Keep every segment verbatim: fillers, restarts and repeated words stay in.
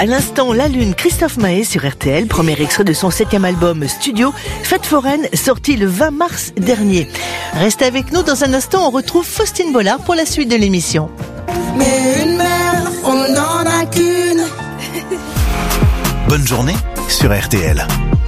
À l'instant, La Lune, Christophe Maé sur R T L, premier extrait de son septième album studio, Fête foraine, sorti le vingt mars dernier. Restez avec nous, dans un instant, on retrouve Faustine Bollard pour la suite de l'émission. Mais une mère, on n'en a qu'une. Bonne journée sur R T L.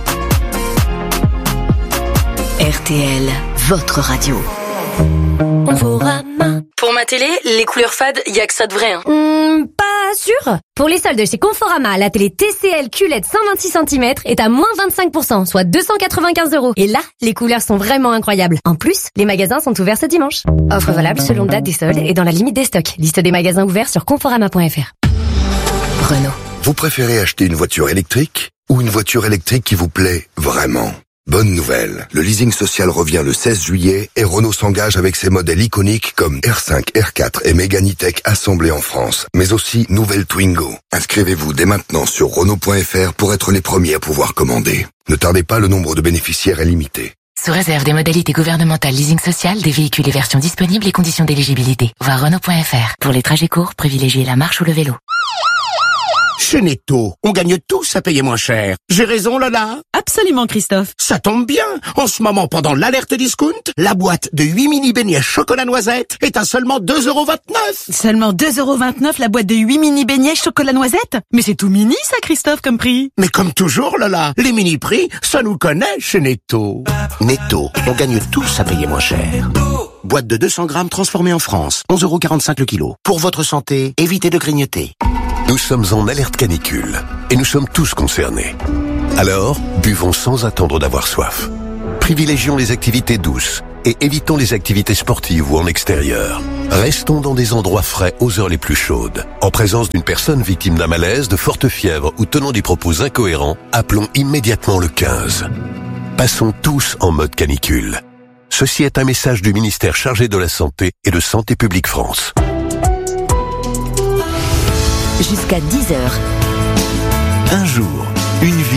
R T L, votre radio. Conforama. Pour ma télé, les couleurs fades, y a que ça de vrai. Hein. Mmh, pas sûr. Pour les soldes chez Conforama, la télé T C L Q L E D cent vingt-six centimètres est à moins vingt-cinq pour cent, soit deux cent quatre-vingt-quinze euros. Et là, les couleurs sont vraiment incroyables. En plus, les magasins sont ouverts ce dimanche. Offre valable selon date des soldes et dans la limite des stocks. Liste des magasins ouverts sur conforama point f r. Renault. Vous préférez acheter une voiture électrique ou une voiture électrique qui vous plaît vraiment ? Bonne nouvelle, le leasing social revient le seize juillet et Renault s'engage avec ses modèles iconiques comme R cinq, R quatre et Mégane E-Tech assemblés en France, mais aussi nouvelle Twingo. Inscrivez-vous dès maintenant sur Renault point f r pour être les premiers à pouvoir commander. Ne tardez pas, le nombre de bénéficiaires est limité. Sous réserve des modalités gouvernementales leasing social, des véhicules et versions disponibles et conditions d'éligibilité. Voir Renault point f r. Pour les trajets courts, privilégiez la marche ou le vélo. Chez Netto, on gagne tous à payer moins cher. J'ai raison, Lola? Absolument, Christophe. Ça tombe bien. En ce moment, pendant l'alerte discount, la boîte de huit mini beignets chocolat noisette est à seulement deux euros vingt-neuf. Seulement deux euros vingt-neuf la boîte de huit mini beignets chocolat noisette? Mais c'est tout mini, ça, Christophe, comme prix. Mais comme toujours, Lola, les mini prix, ça nous connaît chez Netto. Netto, on gagne tous à payer moins cher. Boîte de deux cents grammes transformée en France, onze euros quarante-cinq le kilo. Pour votre santé, évitez de grignoter. Nous sommes en alerte canicule et nous sommes tous concernés. Alors, buvons sans attendre d'avoir soif. Privilégions les activités douces et évitons les activités sportives ou en extérieur. Restons dans des endroits frais aux heures les plus chaudes. En présence d'une personne victime d'un malaise, de forte fièvre ou tenant des propos incohérents, appelons immédiatement le quinze. Passons tous en mode canicule. Ceci est un message du ministère chargé de la Santé et de Santé publique France. Jusqu'à dix heures. Un jour, une vie.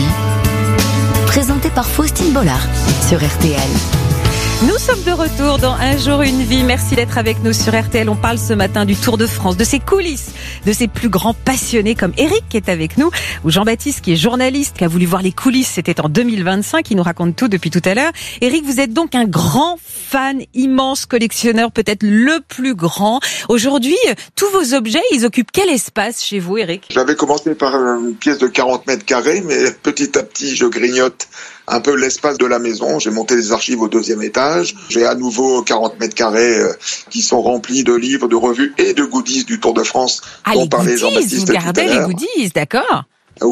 Présenté par Faustine Bollard sur R T L. Nous sommes de retour dans Un jour, une vie. Merci d'être avec nous sur R T L. On parle ce matin du Tour de France, de ses coulisses, de ses plus grands passionnés comme Eric qui est avec nous, ou Jean-Baptiste qui est journaliste, qui a voulu voir les coulisses. C'était en deux mille vingt-cinq. Il nous raconte tout depuis tout à l'heure. Eric, vous êtes donc un grand fan, immense collectionneur, peut-être le plus grand. Aujourd'hui, tous vos objets, ils occupent quel espace chez vous, Eric? J'avais commencé par une pièce de quarante mètres carrés, mais petit à petit, je grignote un peu l'espace de la maison. J'ai monté les archives au deuxième étage. J'ai à nouveau quarante mètres carrés euh, qui sont remplis de livres, de revues et de goodies du Tour de France. Ah, dont les parlait goodies, Jean-Baptiste vous gardez les goodies, d'accord.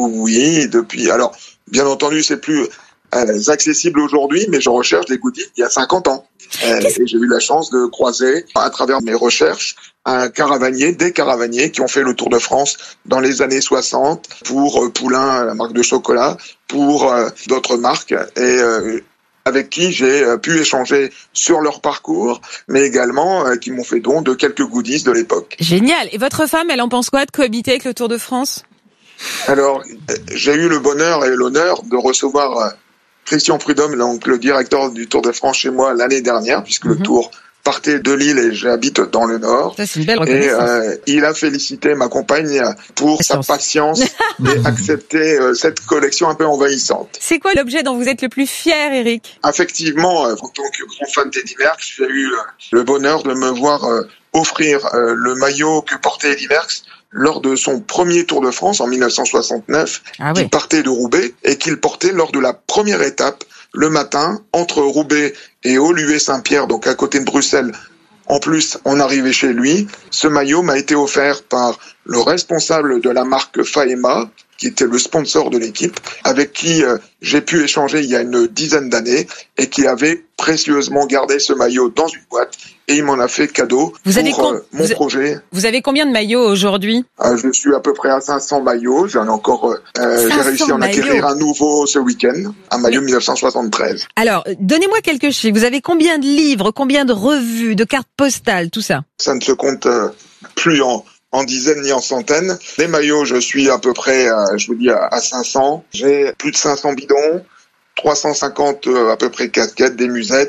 Oui, depuis. Alors, bien entendu, c'est plus euh, accessible aujourd'hui, mais je recherche des goodies il y a cinquante ans. Euh, et j'ai eu la chance de croiser, à travers mes recherches, un caravanier, des caravaniers qui ont fait le Tour de France dans les années soixante pour euh, Poulain, la marque de chocolat, pour euh, d'autres marques, et euh, avec qui j'ai euh, pu échanger sur leur parcours, mais également euh, qui m'ont fait don de quelques goodies de l'époque. Génial. Et votre femme, elle en pense quoi de cohabiter avec le Tour de France? Alors, j'ai eu le bonheur et l'honneur de recevoir euh, Christian Prudhomme, donc le directeur du Tour de France chez moi l'année dernière, puisque mm-hmm. le Tour partait de Lille et j'habite dans le Nord. Ça, c'est une belle et reconnaissance. euh, il a félicité ma compagne pour sa patience et accepter euh, cette collection un peu envahissante. C'est quoi l'objet dont vous êtes le plus fier, Eric? Effectivement, euh, en tant que grand fan d'Eddy Merckx, j'ai eu euh, le bonheur de me voir euh, offrir euh, le maillot que portait Eddy Merckx lors de son premier Tour de France en dix-neuf cent soixante-neuf, ah oui. qu'il partait de Roubaix et qu'il portait lors de la première étape le matin entre Roubaix et Auluet-Saint-Pierre, donc à côté de Bruxelles. En plus, on arrivait chez lui. Ce maillot m'a été offert par le responsable de la marque Faema, qui était le sponsor de l'équipe, avec qui euh, j'ai pu échanger il y a une dizaine d'années et qui avait précieusement gardé ce maillot dans une boîte et il m'en a fait cadeau vous pour avez com- euh, mon vous projet. Vous avez combien de maillots aujourd'hui? euh, Je suis à peu près à cinq cents maillots. J'en ai encore. Euh, j'ai réussi à en maillots. acquérir un nouveau ce week-end, un maillot Mais... dix-neuf cent soixante-treize. Alors, donnez-moi quelques chiffres. Vous avez combien de livres, combien de revues, de cartes postales, tout ça? Ça ne se compte euh, plus en en dizaines ni en centaines. Les maillots, je suis à peu près, euh, je vous dis, à, à cinq cents. J'ai plus de cinq cents bidons, trois cent cinquante euh, à peu près casquettes, des musettes,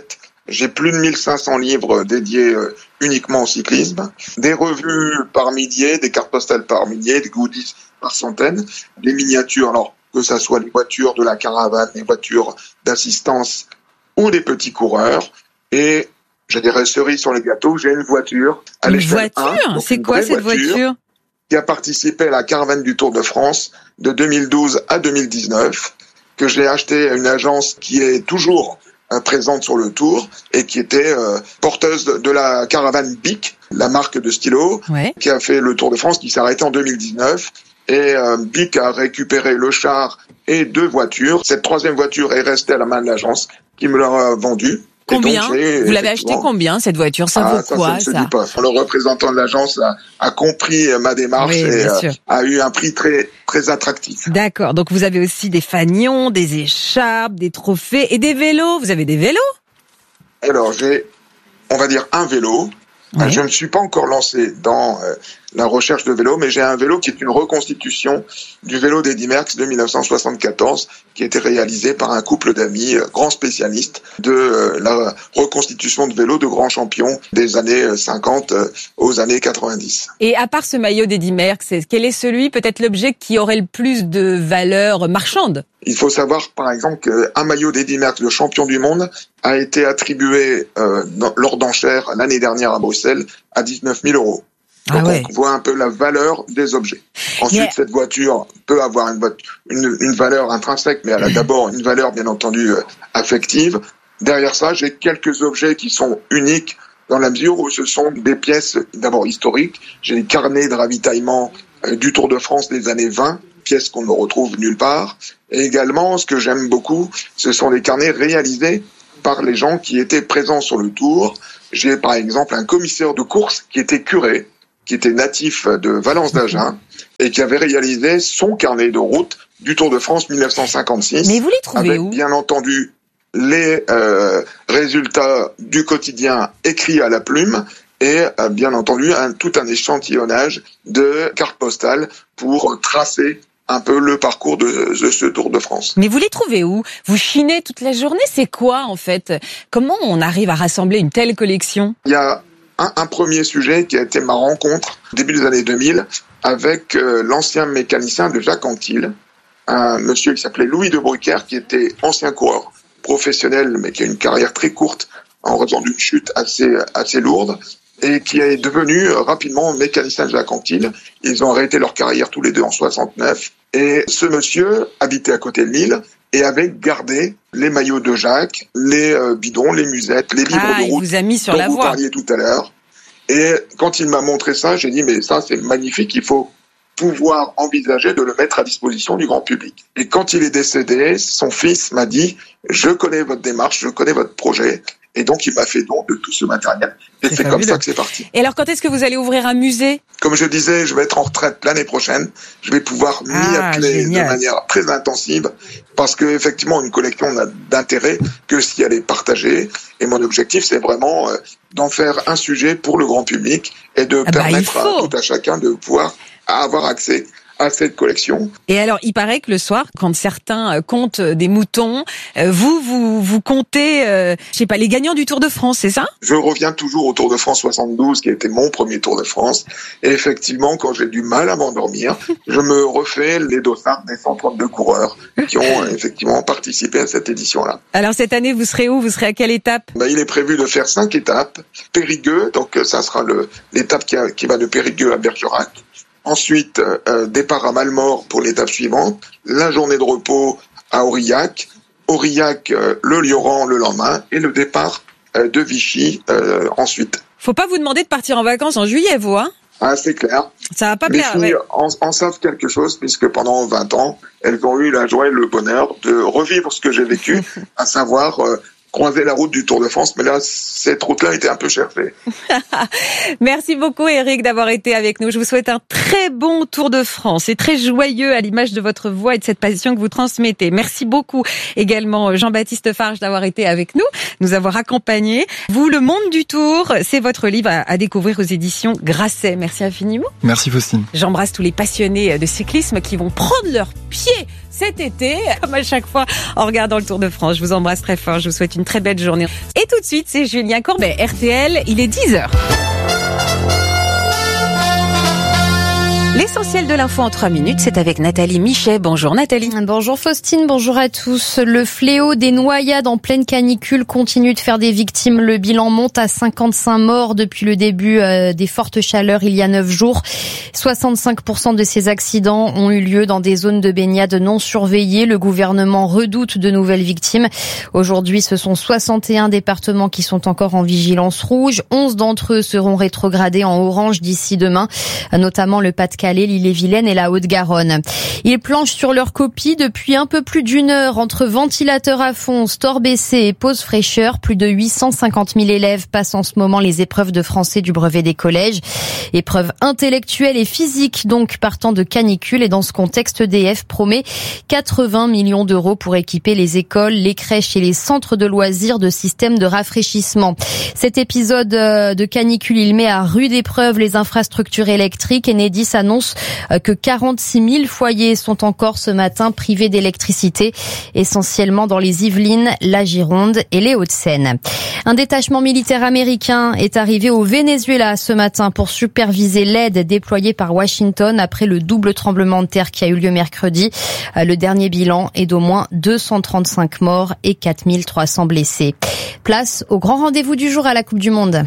J'ai plus de mille cinq cents livres dédiés euh, uniquement au cyclisme, des revues par milliers, des cartes postales par milliers, des goodies par centaines, des miniatures, alors que ça soit les voitures de la caravane, les voitures d'assistance ou des petits coureurs. Et je dirais cerise sur les gâteaux, j'ai une voiture à Une voiture? C'est quoi cette voiture, voiture qui a participé à la caravane du Tour de France de deux mille douze à deux mille dix-neuf, que j'ai acheté à une agence qui est toujours euh, présente sur le Tour et qui était euh, porteuse de, de la caravane Bic, la marque de stylo, ouais. qui a fait le Tour de France, qui s'est arrêté en deux mille dix-neuf. Et euh, Bic a récupéré le char et deux voitures. Cette troisième voiture est restée à la main de l'agence qui me l'a vendue. Combien? Vous l'avez acheté combien, cette voiture? Ça ah, vaut ça, quoi, ça ne se ça dit pas. Le représentant de l'agence a, a compris ma démarche oui, et euh, a eu un prix très très attractif. D'accord. Donc vous avez aussi des fanions, des écharpes, des trophées et des vélos. Vous avez des vélos? Alors j'ai, on va dire, un vélo. Oui. Je ne me suis pas encore lancé dans euh, la recherche de vélo, mais j'ai un vélo qui est une reconstitution du vélo d'Eddy Merckx de mille neuf cent soixante-quatorze, qui a été réalisé par un couple d'amis euh, grands spécialistes de euh, la reconstitution de vélos de grands champions des années cinquante euh, aux années quatre-vingt-dix. Et à part ce maillot d'Eddy Merckx, quel est celui, peut-être l'objet qui aurait le plus de valeur marchande? Il faut savoir, par exemple, qu'un maillot d'Eddy Merckx, le champion du monde, a été attribué euh, dans, lors d'enchères l'année dernière à Bruxelles à dix-neuf mille euros. Donc ah ouais. on voit un peu la valeur des objets. Ensuite, yeah. cette voiture peut avoir une, une, une valeur intrinsèque, mais elle a d'abord une valeur, bien entendu, euh, affective. Derrière ça, j'ai quelques objets qui sont uniques dans la mesure où ce sont des pièces d'abord historiques. J'ai des carnets de ravitaillement euh, du Tour de France des années vingt, pièces qu'on ne retrouve nulle part. Et également, ce que j'aime beaucoup, ce sont des carnets réalisés par les gens qui étaient présents sur le Tour. J'ai par exemple un commissaire de course qui était curé, qui était natif de Valence d'Agen et qui avait réalisé son carnet de route du Tour de France mille neuf cent cinquante-six. Mais vous les trouvez avec, où? Bien entendu, les euh, résultats du quotidien écrits à la plume et euh, bien entendu un, tout un échantillonnage de cartes postales pour tracer un peu le parcours de, de ce Tour de France. Mais vous les trouvez où? Vous chinez toute la journée? C'est quoi en fait? Comment on arrive à rassembler une telle collection? Il y a un, un premier sujet qui a été ma rencontre début des années deux mille avec euh, l'ancien mécanicien de Jacques Anquetil, un monsieur qui s'appelait Louis de Brucker, qui était ancien coureur professionnel mais qui a une carrière très courte en raison d'une chute assez assez lourde et qui est devenu rapidement mécanicien de Jacques Anquetil. Ils ont arrêté leur carrière tous les deux en soixante-neuf. Et ce monsieur habitait à côté de Lille et avait gardé les maillots de Jacques, les euh, bidons, les musettes, les livres ah, de route il vous a mis sur dont la vous voie. parliez tout à l'heure. Et quand il m'a montré ça, j'ai dit, mais ça, c'est magnifique, il faut pouvoir envisager de le mettre à disposition du grand public. Et quand il est décédé, son fils m'a dit, je connais votre démarche, je connais votre projet. Et donc, il m'a fait don de tout ce matériel. Et c'est, c'est comme ça que c'est parti. Et alors, quand est-ce que vous allez ouvrir un musée? Comme je disais, je vais être en retraite l'année prochaine. Je vais pouvoir m'y ah, atteler génial. de manière très intensive parce que, effectivement, une collection n'a d'intérêt que si elle est partagée. Et mon objectif, c'est vraiment d'en faire un sujet pour le grand public et de ah permettre bah, à tout à chacun de pouvoir avoir accès à cette collection. Et alors, il paraît que le soir, quand certains comptent des moutons, vous, vous, vous comptez, euh, je sais pas, les gagnants du Tour de France, c'est ça? Je reviens toujours au Tour de France soixante-douze, qui a été mon premier Tour de France. Et effectivement, quand j'ai du mal à m'endormir, je me refais les dossards des cent trente-deux coureurs qui ont effectivement participé à cette édition-là. Alors, cette année, vous serez où? Vous serez à quelle étape? Ben, il est prévu de faire cinq étapes. Périgueux, donc ça sera le, l'étape qui, a, qui va de Périgueux à Bergerac. Ensuite, euh, départ à Malmort pour l'étape suivante, la journée de repos à Aurillac, Aurillac, euh, le Lioran le lendemain et le départ euh, de Vichy euh, ensuite. Faut pas vous demander de partir en vacances en juillet, vous, hein? Ah, c'est clair. Ça va pas Mes plaire. filles ouais. en, en savent quelque chose puisque pendant vingt ans, elles ont eu la joie et le bonheur de revivre ce que j'ai vécu, à savoir euh, croiser la route du Tour de France, mais là, cette route-là était un peu cherchée. Merci beaucoup, Eric, d'avoir été avec nous. Je vous souhaite un très bon Tour de France et très joyeux à l'image de votre voix et de cette passion que vous transmettez. Merci beaucoup également, Jean-Baptiste Farge, d'avoir été avec nous, nous avoir accompagnés. Vous, Le Monde du Tour, c'est votre livre à, à découvrir aux éditions Grasset. Merci infiniment. Merci, Faustine. J'embrasse tous les passionnés de cyclisme qui vont prendre leur pied cet été, comme à chaque fois en regardant le Tour de France. Je vous embrasse très fort, je vous souhaite une très belle journée. Et tout de suite, c'est Julien Courbet, R T L, il est dix heures. L'essentiel de l'info en trois minutes, c'est avec Nathalie Michet. Bonjour Nathalie. Bonjour Faustine, bonjour à tous. Le fléau des noyades en pleine canicule continue de faire des victimes. Le bilan monte à cinquante-cinq morts depuis le début euh, des fortes chaleurs il y a neuf jours. soixante-cinq pour cent de ces accidents ont eu lieu dans des zones de baignade non surveillées. Le gouvernement redoute de nouvelles victimes. Aujourd'hui, ce sont soixante et un départements qui sont encore en vigilance rouge. onze d'entre eux seront rétrogradés en orange d'ici demain, notamment le Pas-de-Calais, l'Ille-et-Vilaine et la Haute-Garonne. Ils planchent sur leur copie depuis un peu plus d'une heure entre ventilateurs à fond, store baissé et pause fraîcheur. Plus de huit cent cinquante mille élèves passent en ce moment les épreuves de français du brevet des collèges. Épreuves intellectuelles et physiques donc partant de canicule, et dans ce contexte, E D F promet quatre-vingts millions d'euros pour équiper les écoles, les crèches et les centres de loisirs de systèmes de rafraîchissement. Cet épisode de canicule, il met à rude épreuve les infrastructures électriques. Enedis annonce que quarante-six mille foyers sont encore ce matin privés d'électricité, essentiellement dans les Yvelines, la Gironde et les Hauts-de-Seine. Un détachement militaire américain est arrivé au Venezuela ce matin pour superviser l'aide déployée par Washington après le double tremblement de terre qui a eu lieu mercredi. Le dernier bilan est d'au moins deux cent trente-cinq morts et quatre mille trois cents blessés. Place au grand rendez-vous du jour à la Coupe du Monde.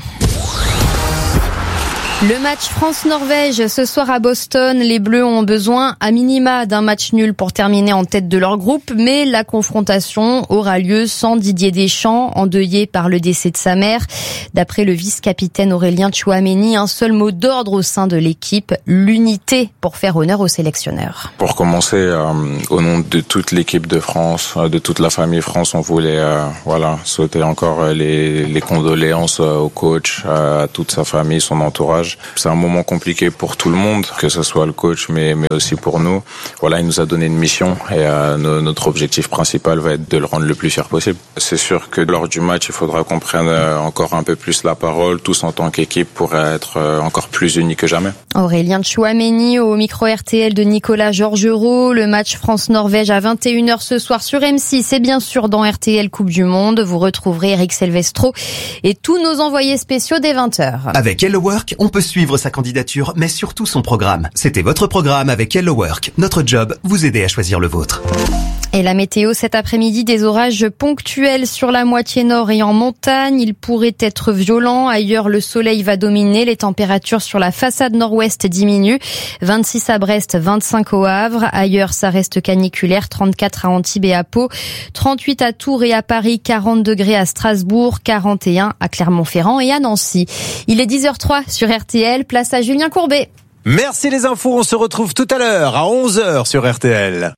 Le match France-Norvège ce soir à Boston. Les Bleus ont besoin à minima d'un match nul pour terminer en tête de leur groupe, mais la confrontation aura lieu sans Didier Deschamps, endeuillé par le décès de sa mère. D'après le vice-capitaine Aurélien Tchouaméni, un seul mot d'ordre au sein de l'équipe, l'unité pour faire honneur aux sélectionneurs. Pour commencer, euh, au nom de toute l'équipe de France, de toute la famille France, on voulait euh, voilà souhaiter encore les, les condoléances au coach, à toute sa famille, son entourage. C'est un moment compliqué pour tout le monde, que ce soit le coach, mais, mais aussi pour nous. Voilà, il nous a donné une mission et euh, no, notre objectif principal va être de le rendre le plus fier possible. C'est sûr que lors du match, il faudra qu'on prenne euh, encore un peu plus la parole, tous en tant qu'équipe, pour être euh, encore plus unis que jamais. Aurélien Tchouaméni au micro R T L de Nicolas Georgerot. Le match France-Norvège à vingt et une heures ce soir sur M six et bien sûr dans R T L Coupe du Monde. Vous retrouverez Eric Silvestro et tous nos envoyés spéciaux dès vingt heures. Avec Hello Work, on peut suivre sa candidature, mais surtout son programme. C'était votre programme avec Hello Work. Notre job, vous aider à choisir le vôtre. Et la météo cet après-midi, des orages ponctuels sur la moitié nord et en montagne. Ils pourraient être violents. Ailleurs, le soleil va dominer. Les températures sur la façade nord-ouest diminuent. vingt-six à Brest, vingt-cinq au Havre. Ailleurs, ça reste caniculaire. trente-quatre à Antibes et à Pau. trente-huit à Tours et à Paris. quarante degrés à Strasbourg. quarante et un à Clermont-Ferrand et à Nancy. Il est dix heures zéro trois sur R T L. Place à Julien Courbet. Merci les infos. On se retrouve tout à l'heure à onze heures sur R T L.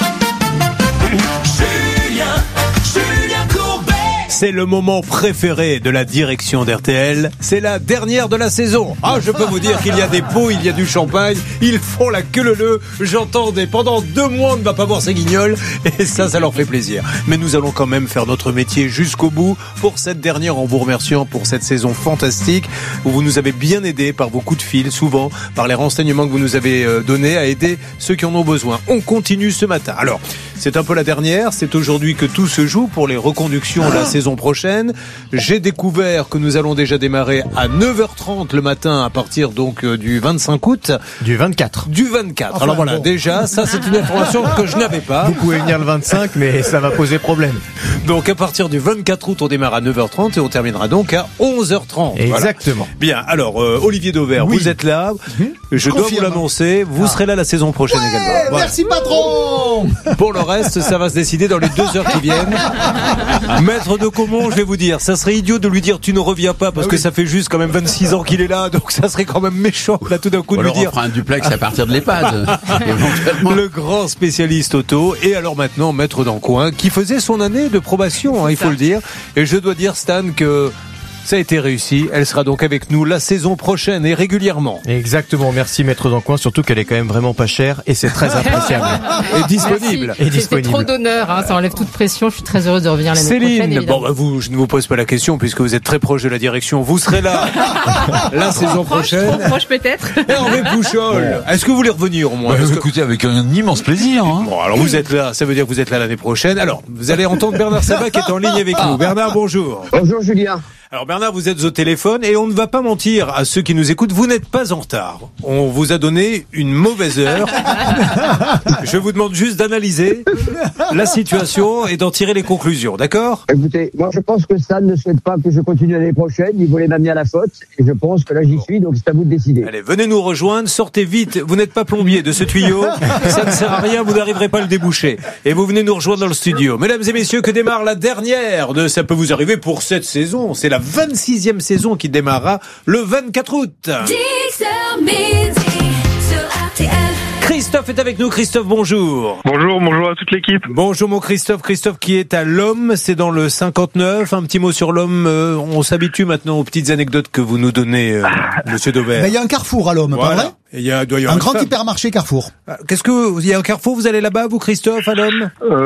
Julien, Julien Courbet. C'est le moment préféré de la direction d'R T L. C'est la dernière de la saison. Ah, je peux vous dire qu'il y a des pots, il y a du champagne. Ils font la queue leu leu. J'entendais pendant deux mois on ne va pas voir ces guignols. Et ça, ça leur fait plaisir. Mais nous allons quand même faire notre métier jusqu'au bout pour cette dernière, en vous remerciant pour cette saison fantastique où vous nous avez bien aidés par vos coups de fil, souvent par les renseignements que vous nous avez donnés à aider ceux qui en ont besoin. On continue ce matin. Alors, c'est un peu la dernière. C'est aujourd'hui que tout se joue pour les reconductions de la saison prochaine. J'ai découvert que nous allons déjà démarrer à neuf heures trente le matin à partir donc du vingt-cinq août. Du vingt-quatre. Du vingt-quatre. Enfin, Alors voilà, bon. déjà, ça c'est une information que je n'avais pas. Vous pouvez venir le vingt-cinq, mais ça va poser problème. Donc à partir du vingt-quatre août, on démarre à neuf heures trente et on terminera donc à onze heures trente. Exactement. Voilà. Bien, alors euh, Olivier Dauvert, oui. Vous êtes là. Mmh. Je, je dois vous l'annoncer, vous ah. serez là la saison prochaine ouais, également. Voilà. Merci patron. Pour le reste, ça va se décider dans les deux heures qui viennent. Maître de Caumont, je vais vous dire, ça serait idiot de lui dire tu ne reviens pas parce ah oui. que ça fait juste quand même vingt-six ans qu'il est là, donc ça serait quand même méchant là tout d'un coup de lui dire. On fera un duplex à partir de l'EHPAD, éventuellement. Le grand spécialiste auto et alors maintenant Maître d'Ancoing qui faisait son année de probation, hein, il faut le dire. Et je dois dire Stan que Ça a été réussi. Elle sera donc avec nous la saison prochaine et régulièrement. Exactement. Merci Maître Dancoing, surtout qu'elle est quand même vraiment pas chère et c'est très appréciable. Et disponible. Et disponible. C'est trop d'honneur, hein, ça enlève toute pression. Je suis très heureuse de revenir l'année Céline, prochaine. Céline, bon, bah vous, je ne vous pose pas la question puisque vous êtes très proche de la direction. Vous serez là la saison proche, prochaine. Trop proche peut-être. Hervé Pouchol, est-ce que vous voulez revenir au moins? Bah, que... Écoutez, avec un immense plaisir. Hein. Bon, alors vous êtes là, ça veut dire que vous êtes là l'année prochaine. Alors, vous allez entendre Bernard Sabat qui est en ligne avec nous. Bernard, bonjour. Bonjour Julien. Alors Bernard, vous êtes au téléphone et on ne va pas mentir à ceux qui nous écoutent, vous n'êtes pas en retard. On vous a donné une mauvaise heure. Je vous demande juste d'analyser la situation et d'en tirer les conclusions, d'accord? Écoutez, moi je pense que Stan ne souhaite pas que je continue l'année prochaine, il voulait m'amener à la faute et je pense que là j'y suis, donc c'est à vous de décider. Allez, venez nous rejoindre, sortez vite, vous n'êtes pas plombier de ce tuyau, ça ne sert à rien, vous n'arriverez pas à le déboucher. Et vous venez nous rejoindre dans le studio. Mesdames et messieurs, que démarre la dernière de Ça peut vous arriver pour cette saison, c'est la vingt-sixième saison qui démarrera le vingt-quatre août. Christophe est avec nous. Christophe, bonjour. Bonjour, bonjour à toute l'équipe. Bonjour mon Christophe. Christophe qui est à l'Homme, c'est dans le cinquante-neuf. Un petit mot sur l'Homme. Euh, on s'habitue maintenant aux petites anecdotes que vous nous donnez, euh, Monsieur Dauvert. Il y a un carrefour à l'Homme, voilà. Pas vrai? Il y a, doit y un grand femme. hypermarché Carrefour. Qu'est-ce que il y a un Carrefour? Vous allez là-bas, vous Christophe, à l'Homme?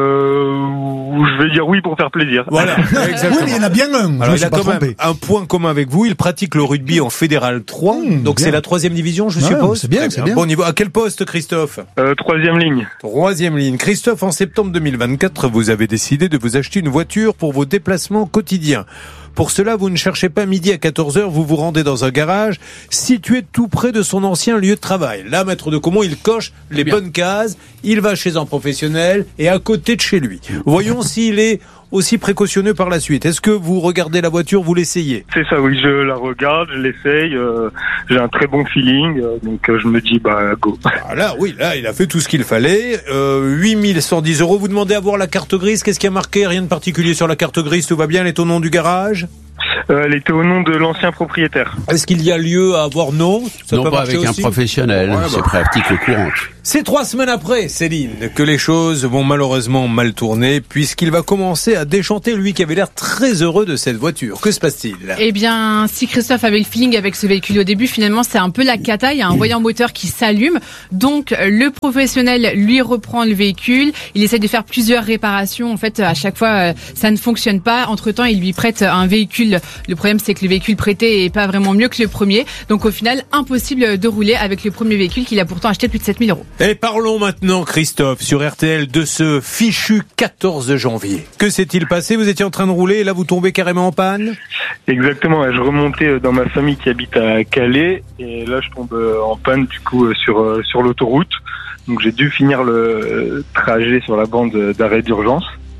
Euh, je vais dire oui pour faire plaisir. Voilà, exactement. Oui, mais il y en a bien un. Alors, je il a pas quand trompé. même un point commun avec vous. Il pratique le rugby en Fédéral trois, mmh, donc bien. C'est la troisième division, je ouais, suppose. C'est bien, c'est bien. Bon niveau. À quel poste, Christophe? euh, Troisième ligne. Troisième ligne. Christophe, en septembre deux mille vingt-quatre, vous avez décidé de vous acheter une voiture pour vos déplacements quotidiens. Pour cela, vous ne cherchez pas midi à quatorze heures, vous vous rendez dans un garage situé tout près de son ancien lieu de travail. Là, Maître de Comont, il coche les bonnes cases, il va chez un professionnel et à côté de chez lui. Voyons s'il est aussi précautionneux par la suite. Est-ce que vous regardez la voiture, vous l'essayez? C'est ça, oui, je la regarde, je l'essaye, euh, j'ai un très bon feeling, euh, donc euh, je me dis, bah, go. Ah là, oui, là, il a fait tout ce qu'il fallait. Euh, huit mille cent dix euros. Vous demandez à voir la carte grise. Qu'est-ce qui a marqué? Rien de particulier sur la carte grise, tout va bien, elle est au nom du garage? Euh, elle était au nom de l'ancien propriétaire. Est-ce qu'il y a lieu à avoir non? Ça Non, pas avec aussi un professionnel, ouais, c'est bah. pratique courante. C'est trois semaines après, Céline, que les choses vont malheureusement mal tourner, puisqu'il va commencer à déchanter, lui qui avait l'air très heureux de cette voiture. Que se passe-t-il? Eh bien, si Christophe avait le feeling avec ce véhicule au début, finalement, c'est un peu la cata. Il y a un voyant moteur qui s'allume. Donc, le professionnel lui reprend le véhicule. Il essaie de faire plusieurs réparations. En fait, à chaque fois, ça ne fonctionne pas. Entre-temps, il lui prête un véhicule. Le problème, c'est que le véhicule prêté est pas vraiment mieux que le premier. Donc, au final, impossible de rouler avec le premier véhicule qu'il a pourtant acheté plus de sept mille euros. Et parlons maintenant, Christophe, sur R T L, de ce fichu quatorze janvier. Que s'est-il passé? Vous étiez en train de rouler et là, vous tombez carrément en panne? Exactement, je remontais dans ma famille qui habite à Calais et là, je tombe en panne du coup sur, sur l'autoroute. Donc, j'ai dû finir le trajet sur la bande d'arrêt d'urgence.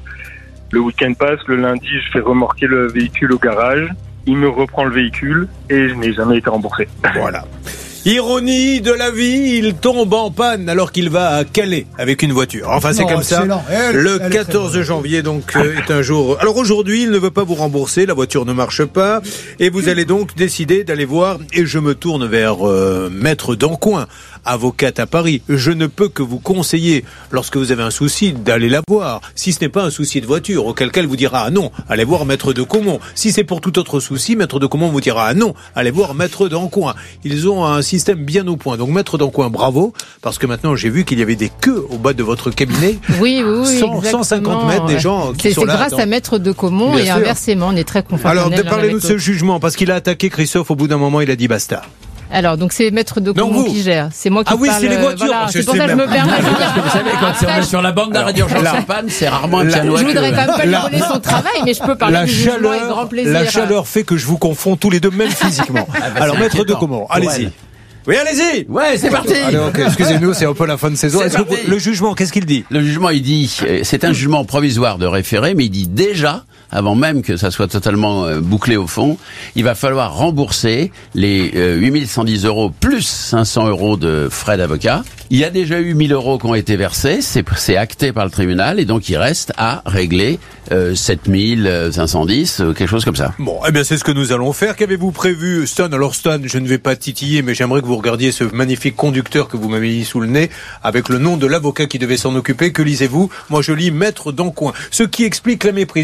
Le week-end passe, le lundi, je fais remorquer le véhicule au garage. Il me reprend le véhicule et je n'ai jamais été remboursé. Voilà. Ironie de la vie, il tombe en panne alors qu'il va à Calais avec une voiture. Enfin, c'est non, comme ça. Elle, le elle quatorze janvier, donc, euh, est un jour... Alors aujourd'hui, il ne veut pas vous rembourser, la voiture ne marche pas, et vous allez donc décider d'aller voir, et je me tourne vers euh, Maître Dancoing, avocate à Paris. Je ne peux que vous conseiller, lorsque vous avez un souci, d'aller la voir. Si ce n'est pas un souci de voiture, auquel cas elle vous dira « Ah non, allez voir Maître de Comont ». Si c'est pour tout autre souci, Maître de Comont vous dira « Ah non, allez voir Maître Dancoing ». Ils ont un système bien au point. Donc Maître Dancoing, bravo, parce que maintenant j'ai vu qu'il y avait des queues au bas de votre cabinet. Oui, oui, oui. cent, cent cinquante mètres, des gens qui c'est, sont c'est là. C'est grâce dans... à Maître de Comont bien et sûr. Inversement, on est très confortable. Alors, parlez-nous de ce jugement, parce qu'il a attaqué Christophe, au bout d'un moment, il a dit basta. Alors, donc c'est Maître de Comont qui gère. C'est moi qui ah oui, parle. C'est les voitures. Voilà, c'est pour ça que je me permets de dire. Parce que vous savez, quand Après, on est sur la bande d'arrêt d'urgence en panne, c'est rarement un piano. Je voudrais quand même pas lui voler son travail, mais je peux parler la du chaleur, jugement avec grand plaisir. La chaleur fait que je vous confonds tous les deux, même physiquement. ah bah Alors, Maître de Comont, allez-y. Oui, allez-y. Ouais, c'est parti. Allez, okay, excusez-nous, c'est un peu la fin de saison. Est-ce que vous, le jugement, qu'est-ce qu'il dit? Le jugement, il dit, c'est un jugement provisoire de référé, mais il dit déjà, avant même que ça soit totalement euh, bouclé au fond, il va falloir rembourser les euh, huit mille cent dix euros plus cinq cents euros de frais d'avocat. Il y a déjà eu mille euros qui ont été versés, c'est, c'est acté par le tribunal, et donc il reste à régler euh, sept mille cinq cent dix, euh, quelque chose comme ça. Bon, eh bien c'est ce que nous allons faire. Qu'avez-vous prévu, Stan? Alors Stan, je ne vais pas titiller, mais j'aimerais que vous regardiez ce magnifique conducteur que vous m'avez mis sous le nez, avec le nom de l'avocat qui devait s'en occuper. Que lisez-vous? Moi je lis Maître Dancoing, ce qui explique la méprise. Une nouvelle fois,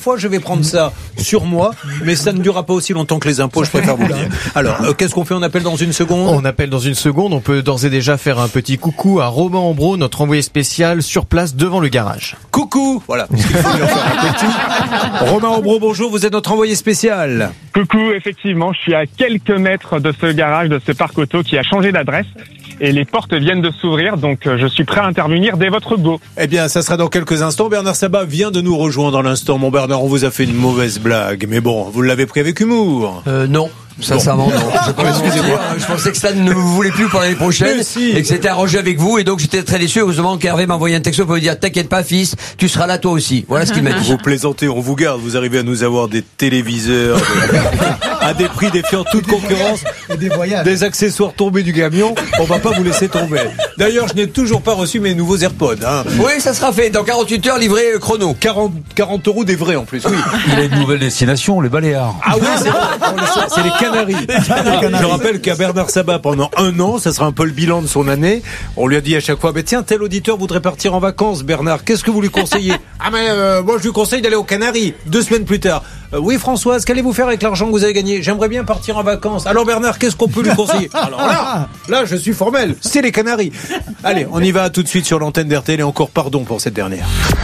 fois, je vais prendre ça sur moi, mais ça ne durera pas aussi longtemps que les impôts, je préfère vous le dire. Alors, euh, qu'est-ce qu'on fait? On appelle dans une seconde? On appelle dans une seconde. On peut d'ores et déjà faire un petit coucou à Romain Ambro, notre envoyé spécial sur place devant le garage. Coucou. Voilà. Parce qu'il faut lui en faire un petit. Romain Ambro, bonjour. Vous êtes notre envoyé spécial. Coucou, effectivement, je suis à quelques mètres de ce garage, de ce parc auto qui a changé d'adresse. Et les portes viennent de s'ouvrir, donc je suis prêt à intervenir dès votre go. Eh bien, ça sera dans quelques instants. Bernard Sabat vient de nous rejoindre dans l'instant. Mon Bernard, on vous a fait une mauvaise blague. Mais bon, vous l'avez pris avec humour. Euh, non. Sincèrement, bon. non. Je, pensais, Excusez-moi. je pensais que Stan ne vous voulait plus pour l'année prochaine si. et que c'était arrangé avec vous, et donc j'étais très déçu. Heureusement qu'Hervé m'a envoyé un texto pour me dire t'inquiète pas fils, tu seras là toi aussi. Voilà ce qu'il m'a dit. Vous plaisantez, on vous garde. Vous arrivez à nous avoir des téléviseurs des... à des prix défiant toute concurrence, et des voyages, des accessoires tombés du camion. On va pas vous laisser tomber. D'ailleurs, je n'ai toujours pas reçu mes nouveaux AirPods. Hein. Oui, ça sera fait dans quarante-huit heures, livré euh, chrono. quarante, quarante euros des vrais en plus. Oui. Il a une nouvelle destination, les Baléares. Ah oui, c'est vrai. C'est les Canaries. Je rappelle qu'à Bernard Sabat, pendant un an, ça sera un peu le bilan de son année. On lui a dit à chaque fois, bah, tiens, tel auditeur voudrait partir en vacances, Bernard. Qu'est-ce que vous lui conseillez? Ah, mais euh, moi, je lui conseille d'aller aux Canaries. Deux semaines plus tard. Euh, oui, Françoise, qu'allez-vous faire avec l'argent que vous avez gagné? J'aimerais bien partir en vacances. Alors, Bernard, qu'est-ce qu'on peut lui conseiller? Alors là, là, je suis formel. C'est les Canaries. Allez, on y va tout de suite sur l'antenne d'R T L et encore pardon pour cette dernière.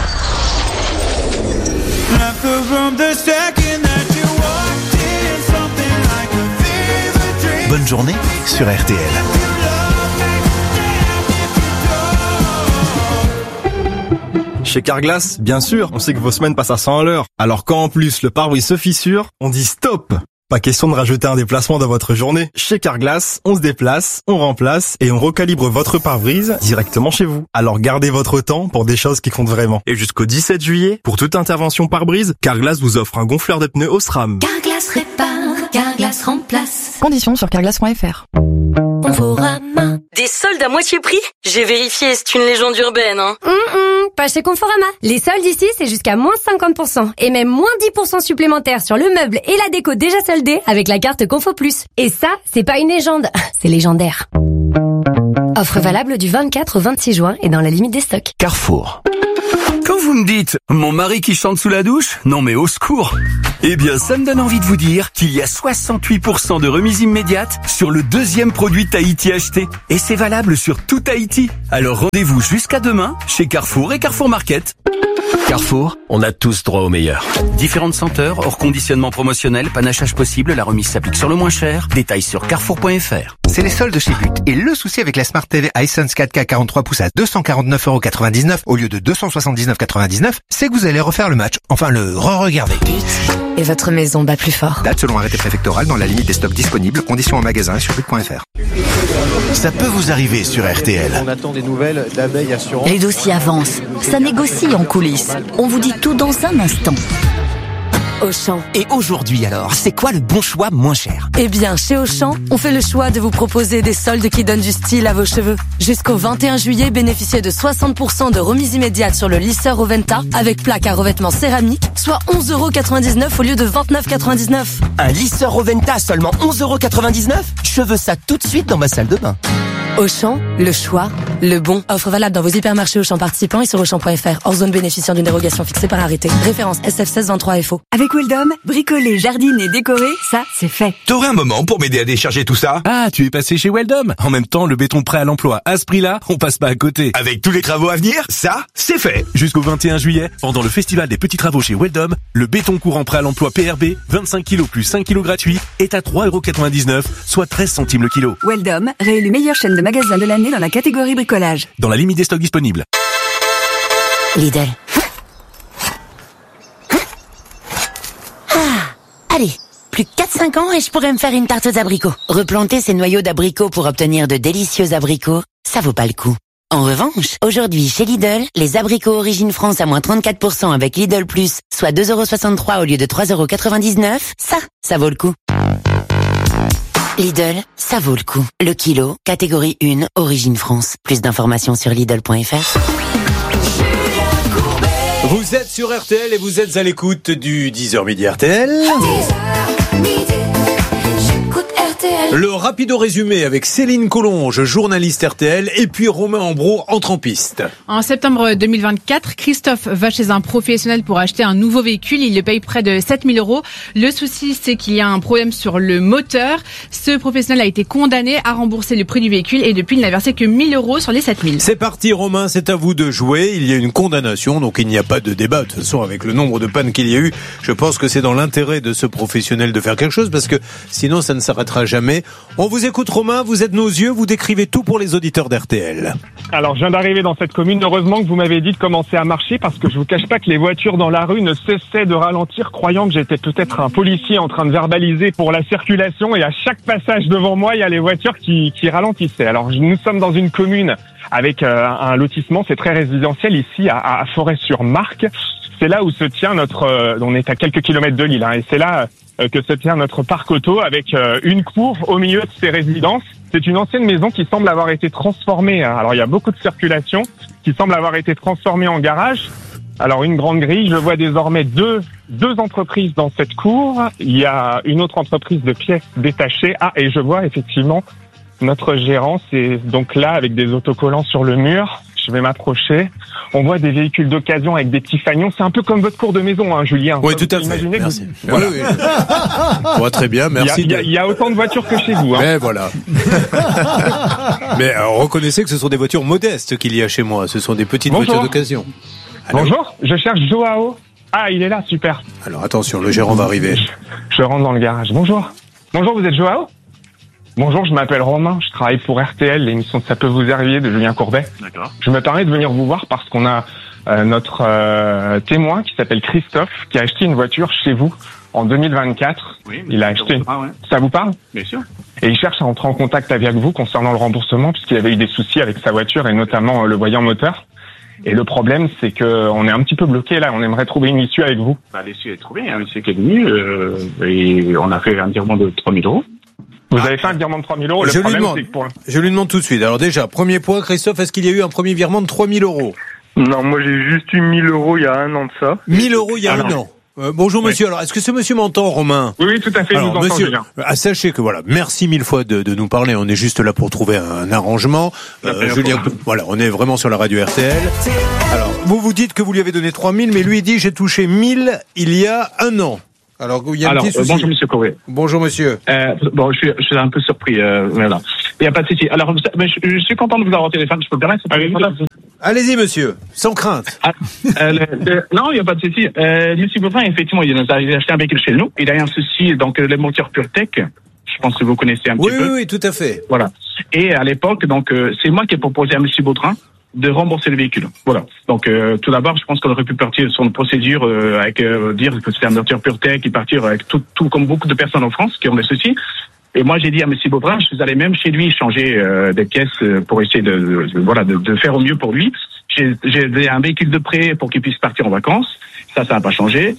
Bonne journée sur R T L. Chez Carglass, bien sûr, on sait que vos semaines passent à cent à l'heure. Alors quand en plus le pare-brise se fissure, on dit stop! Pas question de rajouter un déplacement dans votre journée. Chez Carglass, on se déplace, on remplace et on recalibre votre pare-brise directement chez vous. Alors gardez votre temps pour des choses qui comptent vraiment. Et jusqu'au dix-sept juillet, pour toute intervention pare-brise, Carglass vous offre un gonfleur de pneus Osram. Carglass répare, Carglass remplace. Conditions sur carglass point f r. Conforama. Des soldes à moitié prix? J'ai vérifié, c'est une légende urbaine, hein. Hum, pas chez Conforama. Les soldes ici, c'est jusqu'à moins cinquante pour cent. Et même moins dix pour cent supplémentaires sur le meuble et la déco déjà soldée avec la carte Confo Plus. Et ça, c'est pas une légende, c'est légendaire. Offre valable du vingt-quatre au vingt-six juin et dans la limite des stocks. Carrefour. Quand vous me dites « mon mari qui chante sous la douche », non mais au secours. Eh bien, ça me donne envie de vous dire qu'il y a soixante-huit pour cent de remise immédiate sur le deuxième produit Tahiti acheté. Et c'est valable sur tout Tahiti. Alors rendez-vous jusqu'à demain chez Carrefour et Carrefour Market. Carrefour, on a tous droit au meilleur. Différentes senteurs, hors conditionnement promotionnel, panachage possible, la remise s'applique sur le moins cher. Détails sur carrefour point f r. C'est les soldes chez But. Et le souci avec la Smart T V Hisense quatre K quarante-trois pouces à deux cent quarante-neuf euros quatre-vingt-dix-neuf au lieu de deux cent soixante-dix-neuf euros quatre-vingt-dix-neuf, c'est que vous allez refaire le match. Enfin, le re-regarder. Et votre maison bat plus fort. Date selon arrêté préfectoral dans la limite des stocks disponibles. Conditions en magasin et sur but point f r. Ça peut vous arriver sur R T L. On attend des nouvelles d'Abeille Assurance. Les dossiers avancent. Ça négocie en coulisses. On vous dit tout dans un instant. Auchan. Et aujourd'hui alors, c'est quoi le bon choix moins cher? Eh bien, chez Auchan, on fait le choix de vous proposer des soldes qui donnent du style à vos cheveux. Jusqu'au vingt et un juillet, bénéficiez de soixante pour cent de remise immédiate sur le lisseur Oventa avec plaque à revêtement céramique, soit onze euros quatre-vingt-dix-neuf au lieu de vingt-neuf euros quatre-vingt-dix-neuf. Un lisseur Oventa à seulement onze euros quatre-vingt-dix-neuf? Je veux ça tout de suite dans ma salle de bain. Auchan, le choix, le bon. Offre valable dans vos hypermarchés Auchan participants et sur auchan point f r. Hors zone bénéficiant d'une dérogation fixée par arrêté. Référence S F seize vingt-trois F O. Avec Weldom, bricoler, jardiner, décorer, ça, c'est fait. T'aurais un moment pour m'aider à décharger tout ça? Ah, tu es passé chez Weldom. En même temps, le béton prêt à l'emploi, à ce prix-là, on passe pas à côté. Avec tous les travaux à venir, ça, c'est fait. Jusqu'au vingt et un juillet, pendant le festival des petits travaux chez Weldom, le béton courant prêt à l'emploi P R B, vingt-cinq kilos plus cinq kilos gratuits, est à trois euros quatre-vingt-dix-neuf, soit treize centimes le kilo. Weldom, réélu meilleure chaîne de magasins de l'année dans la catégorie bricolage. Dans la limite des stocks disponibles. Lidl. Ah, allez, plus que quatre à cinq ans et je pourrais me faire une tarte aux abricots. Replanter ces noyaux d'abricots pour obtenir de délicieux abricots, ça vaut pas le coup. En revanche, aujourd'hui chez Lidl, les abricots Origine France à moins trente-quatre pour cent avec Lidl Plus, soit deux euros soixante-trois au lieu de trois euros quatre-vingt-dix-neuf, ça, ça vaut le coup. Lidl, ça vaut le coup. Le kilo, catégorie un, Origine France. Plus d'informations sur Lidl point f r. Vous êtes sur R T L et vous êtes à l'écoute du dix heures midi R T L. dix heures midi, j'écoute R T T L. Le rapido résumé avec Céline Collonge, journaliste R T L, et puis Romain Ambro entre en piste. En septembre deux mille vingt-quatre, Christophe va chez un professionnel pour acheter un nouveau véhicule. Il le paye près de sept mille euros. Le souci, c'est qu'il y a un problème sur le moteur. Ce professionnel a été condamné à rembourser le prix du véhicule et depuis, il n'a versé que mille euros sur les sept mille. C'est parti, Romain, c'est à vous de jouer. Il y a une condamnation, donc il n'y a pas de débat. De toute façon, avec le nombre de pannes qu'il y a eu, je pense que c'est dans l'intérêt de ce professionnel de faire quelque chose parce que sinon, ça ne s'arrêtera jamais. On vous écoute, Romain, vous êtes nos yeux, vous décrivez tout pour les auditeurs d'R T L. Alors, je viens d'arriver dans cette commune. Heureusement que vous m'avez dit de commencer à marcher parce que je vous cache pas que les voitures dans la rue ne cessaient de ralentir, croyant que j'étais peut-être un policier en train de verbaliser pour la circulation. Et à chaque passage devant moi, il y a les voitures qui, qui ralentissaient. Alors, nous sommes dans une commune avec euh, un lotissement, c'est très résidentiel ici à, à Forêt-sur-Marque. C'est là où se tient notre, euh, on est à quelques kilomètres de l'île, hein, et c'est là euh, que se tient notre parc auto avec euh, une cour au milieu de ces résidences. C'est une ancienne maison qui semble avoir été transformée. Hein. Alors il y a beaucoup de circulation qui semble avoir été transformée en garage. Alors une grande grille, je vois désormais deux deux entreprises dans cette cour. Il y a une autre entreprise de pièces détachées. Ah, et je vois effectivement notre gérant, c'est donc là avec des autocollants sur le mur. Je vais m'approcher. On voit des véhicules d'occasion avec des petits fagnons. C'est un peu comme votre cour de maison, hein, Julien. Oui, tout à fait. Merci. Vous... Voilà. Oui, oui. Ouais, très bien, merci. Il y, a, il y a autant de voitures que chez vous. Hein. Mais voilà. Mais alors, reconnaissez que ce sont des voitures modestes qu'il y a chez moi. Ce sont des petites Bonjour. voitures d'occasion. Allô. Bonjour, je cherche Joao. Ah, il est là, super. Alors attention, le gérant va arriver. Je, je rentre dans le garage. Bonjour. Bonjour, vous êtes Joao ? Bonjour, je m'appelle Romain, je travaille pour R T L, l'émission de Ça peut vous arriver de Julien Courbet. D'accord. Je me permets de venir vous voir parce qu'on a euh, notre euh, témoin qui s'appelle Christophe, qui a acheté une voiture chez vous en deux mille vingt-quatre. Oui, il a acheté. Ah ouais. Ça vous parle ? Bien sûr. Et il cherche à entrer en contact avec vous concernant le remboursement puisqu'il avait eu des soucis avec sa voiture et notamment euh, le voyant moteur. Et le problème, c'est que on est un petit peu bloqué là. On aimerait trouver une issue avec vous. Bah, l'issue est trouvée. Hein. C'est qui est venu euh, et on a fait un virement de trois mille euros. Vous avez fait un virement de trois mille euros. Le je, problème, lui demande, c'est que pour... je lui demande tout de suite. Alors déjà, premier point, Christophe, est-ce qu'il y a eu un premier virement de trois mille euros ? Non, moi j'ai juste eu mille euros il y a un an de ça. mille euros il y a ah, un non. an. Euh, bonjour oui. monsieur, alors est-ce que ce monsieur m'entend, Romain ? Oui, oui, tout à fait, alors, je vous entends, monsieur, Julien. Ah, sachez que voilà, merci mille fois de, de nous parler, on est juste là pour trouver un, un arrangement. Euh, Julien, voilà, on est vraiment sur la radio R T L. Alors, vous vous dites que vous lui avez donné trois mille, mais lui il dit j'ai touché mille il y a un an. Alors, il y a un Alors, petit souci. Euh, bonjour Monsieur Courbet. Bonjour Monsieur. Euh, bon, je suis, je suis un peu surpris. Euh, voilà. Il n'y a pas de souci. Alors, mais je, je suis content de vous avoir au téléphone. Je peux me permettre. Allez-y, Allez-y Monsieur, sans crainte. Ah, euh, le, le, non, il n'y a pas de souci. Euh, Monsieur Baudrin, effectivement, il nous a acheté un véhicule chez nous. Il a eu un souci, donc le moteur PureTech. Je pense que vous connaissez un oui, petit oui, peu. Oui, oui, tout à fait. Voilà. Et à l'époque, donc, euh, c'est moi qui ai proposé à Monsieur Baudrin de rembourser le véhicule. Voilà. Donc, euh, tout d'abord, je pense qu'on aurait pu partir sur une procédure euh, avec euh, dire que c'était un moteur PureTech et partir avec tout, tout comme beaucoup de personnes en France qui ont des soucis. Et moi, j'ai dit à Monsieur Baudrin, je suis allé même chez lui changer euh, des pièces pour essayer de, de, de voilà de, de faire au mieux pour lui. J'ai, j'ai un véhicule de prêt pour qu'il puisse partir en vacances. Ça, ça n'a pas changé.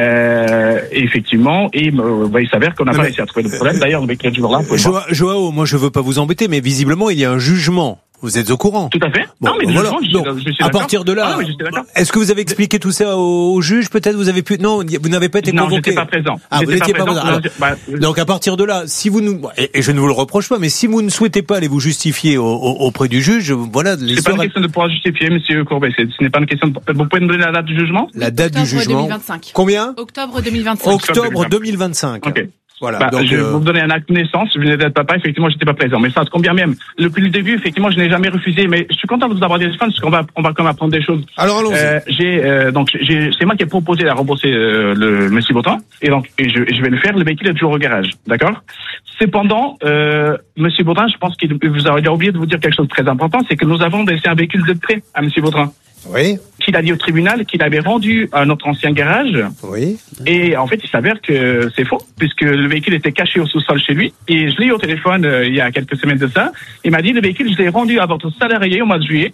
Euh, et effectivement, et euh, bah, il s'avère qu'on n'a pas réussi à trouver le problème. D'ailleurs, le véhicule est toujours là. Jo- Joao, moi, je veux pas vous embêter, mais visiblement, il y a un jugement. Vous êtes au courant ? Tout à fait. Bon, non, mais voilà. je, Donc, je, je suis à partir de là, ah, oui, je suis d'accord. Est-ce que vous avez expliqué tout ça au, au juge ? Peut-être vous avez pu. Non, vous n'avez pas été non, convoqué. Non, j'étais pas présent. Ah, j'étais vous n'étiez pas, pas présent. présent. Alors, non, bah, donc à partir de là, si vous nous et, et je ne vous le reproche pas, mais si vous ne souhaitez pas aller vous justifier au, au, auprès du juge, voilà. C'est pas une question de pouvoir justifier, Monsieur Courbet. Ce n'est pas une question. De... Vous pouvez me donner la date du jugement ? La date Octobre du jugement. deux mille vingt-cinq. Combien ? Octobre deux mille vingt-cinq. Octobre deux mille vingt-cinq. Ok. Voilà. Bah, donc, je vais euh... vous donner un acte de naissance. Je venais d'être papa. Effectivement, j'étais pas présent. Mais ça, combien même. Depuis le début, effectivement, je n'ai jamais refusé. Mais je suis content de vous avoir des fans parce qu'on va, on va quand même apprendre des choses. Alors allons-y. Euh, j'ai euh, donc j'ai, c'est moi qui ai proposé de rembourser euh, le Monsieur Baudrin. Et donc, et je, je vais le faire. Le véhicule est toujours au garage, d'accord. Cependant, euh, Monsieur Baudrin, je pense qu'il vous a oublié de vous dire quelque chose de très important, c'est que nous avons laissé un véhicule de prêt à Monsieur Baudrin. Oui. Qu'il a dit au tribunal qu'il avait rendu à notre ancien garage. Oui. Et en fait, il s'avère que c'est faux, puisque le véhicule était caché au sous-sol chez lui. Et je l'ai eu au téléphone euh, il y a quelques semaines de ça. Il m'a dit, le véhicule, je l'ai rendu à votre salarié au mois de juillet,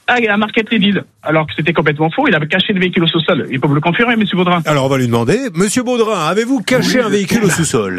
à Market Lille. Alors que c'était complètement faux. Il avait caché le véhicule au sous-sol. Il peut vous le confirmer, Monsieur Baudrin? Alors, on va lui demander. Monsieur Baudrin, avez-vous caché oui, un véhicule au sous-sol?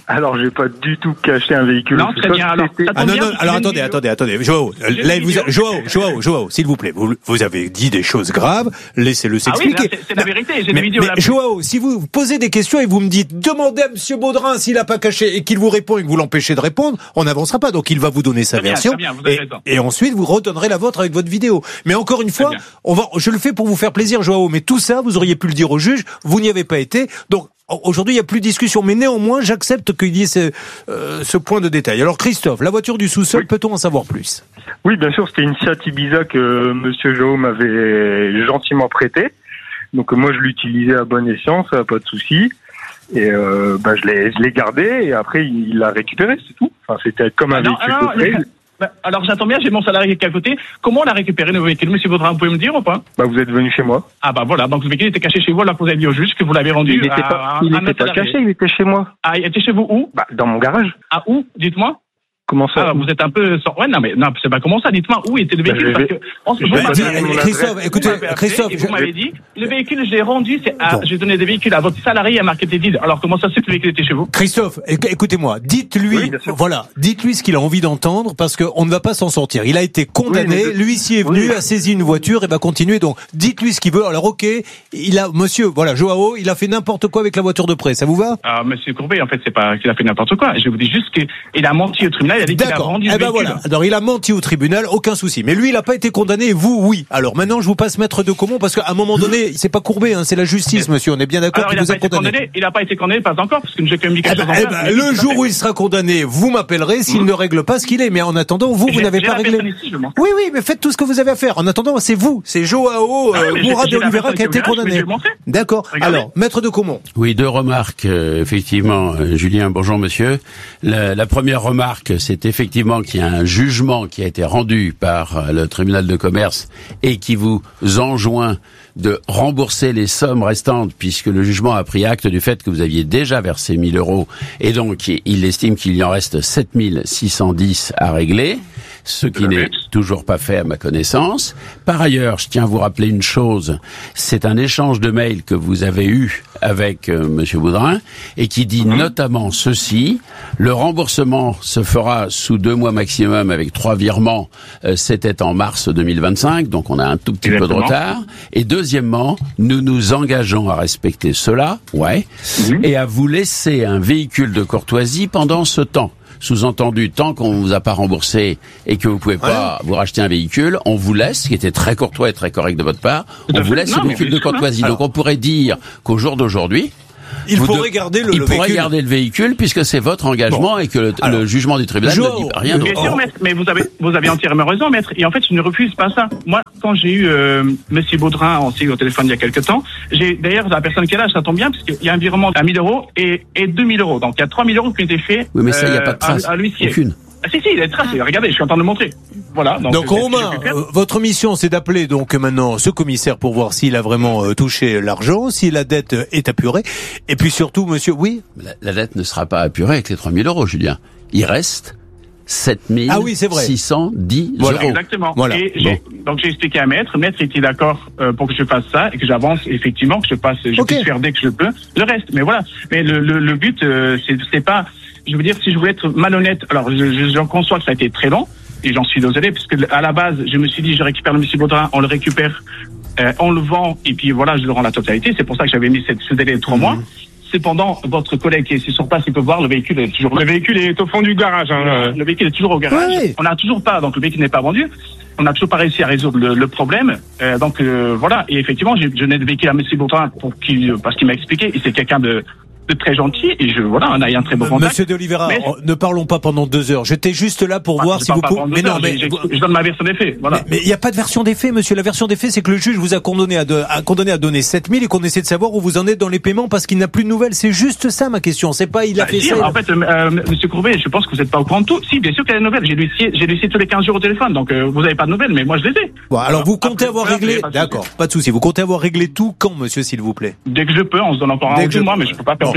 Alors, j'ai pas du tout caché un véhicule. Non, très bien. Alors, ah non, non, alors attendez, attendez, attendez. Joao, là, il vous a... Joao, Joao, Joao, s'il vous plaît, vous, vous avez dit des choses graves, laissez-le s'expliquer. Ah oui, là, c'est, c'est la vérité, j'ai mais, des vidéos mais, là. Joao, si vous posez des questions et vous me dites, demandez à Monsieur Baudrin s'il a pas caché et qu'il vous répond et que vous l'empêchez de répondre, on n'avancera pas. Donc, il va vous donner sa très bien, version. très bien, vous avez raison. Et, et ensuite, vous redonnerez la vôtre avec votre vidéo. Mais encore une fois, on va, je le fais pour vous faire plaisir, Joao, mais tout ça, vous auriez pu le dire au juge, vous n'y avez pas été. Donc, aujourd'hui, il n'y a plus de discussion, mais néanmoins, j'accepte qu'il y ait ce, euh, ce point de détail. Alors, Christophe, la voiture du sous-sol, oui. Peut-on en savoir plus? Oui, bien sûr, c'était une Fiat Ibiza que Monsieur Joao m'avait gentiment prêtée. Donc, moi, je l'utilisais à bon escient, ça n'a pas de souci. Et euh, bah, je l'ai, je l'ai gardé et après, il l'a récupéré, c'est tout. Enfin, c'était comme un ah non, véhicule ah non, de prêt. Bah, alors j'attends bien, j'ai mon salarié qui est à côté. Comment on a récupéré le véhicule, Monsieur Baudrin, vous pouvez me dire ou pas? Bah vous êtes venu chez moi. Ah bah voilà, donc le véhicule était caché chez vous alors que vous avez dit au juge que vous l'avez rendu. Il n'était pas, il était pas caché, il était chez moi. Ah, il était chez vous où? Bah dans mon garage. Ah où? Dites-moi. Comment ça? Ah, vous êtes un peu sans... Ouais, non, mais, non, c'est pas comment ça, dites-moi où était le véhicule, bah, parce que, on se... bah, bah, Christophe, écoutez, vous Christophe, et vous m'avez dit, le véhicule, je l'ai rendu, c'est, ah, j'ai donné des véhicules à votre salarié à Market-Edid. Alors, comment ça se fait que le véhicule était chez vous? Christophe, écoutez-moi, dites-lui, oui, voilà, dites-lui ce qu'il a envie d'entendre, parce qu'on ne va pas s'en sortir. Il a été condamné, oui, l'huissier est venu, oui. a saisi une voiture et va continuer, donc, dites-lui ce qu'il veut. Alors, ok, il a, monsieur, voilà, Joao, il a fait n'importe quoi avec la voiture de prêt, ça vous va? Ah, monsieur Courbet, en fait, c'est pas qu'il a fait n'importe quoi. Je vous dis juste qu'il a menti au tribunal, il a dit qu'il a rendu le ben voilà. Alors il a menti au tribunal, aucun souci. Mais lui, il n'a pas été condamné, et vous, oui. Alors maintenant, je vous passe maître de Comont, parce qu'à un moment donné, c'est pas Courbet, hein, c'est la justice, monsieur. On est bien d'accord qu'il vous a condamné. condamné. Il n'a pas été condamné, pas encore, parce que j'ai quand même dit quelque eh ben, chose. Eh ben, le jour où il sera condamné, vous m'appellerez s'il mmh. ne règle pas ce qu'il est. Mais en attendant, vous, vous n'avez pas réglé. Ici, oui, oui, mais faites tout ce que vous avez à faire. En attendant, c'est vous, c'est Joao euh, ah, Mourad de Oliveira qui a été condamné. D'accord. Alors, maître de Comont. Oui, deux remarques, euh, effectivement, euh, Julien. Bonjour, monsieur. La, la première remarque, c'est effectivement qu'il y a un jugement qui a été rendu par le tribunal de commerce et qui vous enjoint de rembourser les sommes restantes puisque le jugement a pris acte du fait que vous aviez déjà versé mille euros et donc il estime qu'il y en reste sept mille six cent dix à régler, ce qui n'est toujours pas fait à ma connaissance. Par ailleurs, je tiens à vous rappeler une chose, c'est un échange de mails que vous avez eu avec euh, Monsieur Baudrin et qui dit mmh. notamment ceci: le remboursement se fera sous deux mois maximum avec trois virements. Euh, c'était en mars deux mille vingt-cinq, donc on a un tout petit Exactement. peu de retard. Et deuxièmement, nous nous engageons à respecter cela, ouais, mmh. et à vous laisser un véhicule de courtoisie pendant ce temps. Sous-entendu, tant qu'on vous a pas remboursé et que vous pouvez pas ouais. vous racheter un véhicule, on vous laisse, ce qui était très courtois et très correct de votre part, Tout on vous laisse non, le véhicule de courtoisie. Alors, donc on pourrait dire qu'au jour d'aujourd'hui, il pourrait de... garder le, il le pourrait véhicule. garder le véhicule puisque c'est votre engagement bon. et que le, Alors, le jugement du tribunal ne dit rien d'autre. Bien sûr, maître, mais vous avez vous avez entièrement raison, maître. Et en fait, je ne refuse pas ça. Moi, quand j'ai eu euh, Monsieur Baudrin en au téléphone il y a quelque temps, j'ai d'ailleurs la personne qui est là, ça tombe bien parce qu'il y a un virement à mille euros et et deux mille euros. Donc il y a trois mille euros qui ont été faits. Oui, mais ça, il euh, n'y a pas de trace. À, à l'huissier. Aucune. Ah, si, si, il est tracé. Regardez, je suis en train de le montrer. Voilà. Donc, donc Romain, euh, votre mission, c'est d'appeler donc maintenant ce commissaire pour voir s'il a vraiment euh, touché l'argent, si la dette euh, est apurée. Et puis surtout, monsieur, oui. La, la dette ne sera pas apurée avec les trois mille euros, Julien. Il reste sept mille ah oui, six cent dix voilà. euros. Exactement. Voilà. Et bon. j'ai, donc j'ai expliqué à Maître. Maître était d'accord euh, pour que je fasse ça et que j'avance effectivement, que je passe, je okay. puisse faire dès que je peux le reste. Mais voilà. Mais le, le, le but, euh, c'est, c'est pas. Je veux dire, si je voulais être malhonnête, alors je, je, j'en conçois que ça a été très long, et j'en suis désolé, puisque à la base, je me suis dit, je récupère le Monsieur Baudrin, on le récupère, euh, on le vend, et puis voilà, je le rends la totalité. C'est pour ça que j'avais mis cette, ce délai de trois mmh. mois. Cependant, votre collègue qui est ici sur place, il peut voir, le véhicule est toujours là. Le véhicule est au fond du garage. Hein. Le véhicule est toujours au garage. Oui. On n'a toujours pas, donc le véhicule n'est pas vendu. On n'a toujours pas réussi à résoudre le, le problème. Euh, donc euh, voilà, et effectivement, j'ai, je n'ai de véhicule à Monsieur Baudrin pour qu'il, parce qu'il m'a expliqué, et c'est quelqu'un de de très gentil et je voilà on a eu un très bon contact. Monsieur de Oliveira, mais... ne parlons pas pendant deux heures. J'étais juste là pour ah, voir si vous pouvez. Mais non, mais je, je donne ma version des faits. Voilà. Mais il n'y a pas de version des faits, monsieur. La version des faits, c'est que le juge vous a condamné à, de, à condamné à donner sept mille et qu'on essaie de savoir où vous en êtes dans les paiements parce qu'il n'a plus de nouvelles. C'est juste ça ma question. C'est pas il a bah, fait si, ça. En fait, euh, monsieur Courbet, je pense que vous n'êtes pas au courant de tout. Si, bien sûr qu'il y a des nouvelles. J'ai lu j'ai lu tous les quinze jours au téléphone, donc euh, vous n'avez pas de nouvelles, mais moi je les ai. Bon, alors vous comptez Après, avoir voilà, réglé. Pas D'accord, pas de souci. Vous comptez avoir réglé tout quand, monsieur, s'il vous plaît? Dès que je peux, on se donne encore un ou deux mois, mais je peux pas faire plus.